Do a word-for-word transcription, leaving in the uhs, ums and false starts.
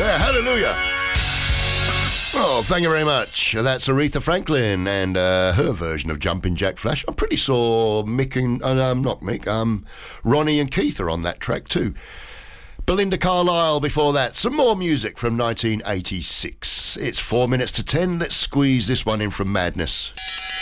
Yeah, hallelujah. Oh, thank you very much. That's Aretha Franklin and uh, her version of Jumpin' Jack Flash. I'm pretty sure Mick and, uh, um, not Mick, um, Ronnie and Keith are on that track too. Belinda Carlisle before that. Some more music from nineteen eighty-six. It's four minutes to ten. Let's squeeze this one in from Madness.